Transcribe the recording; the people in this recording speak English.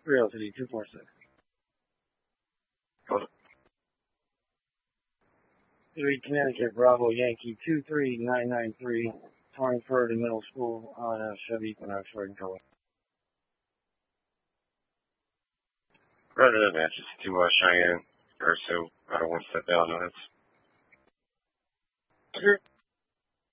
Realty 246. Hold 3 Connecticut Bravo Yankee 23993, Torringford Middle School on a Chevy Equinox red and color. Rather than matches to Cheyenne, or so, 1 step down on it. Sure.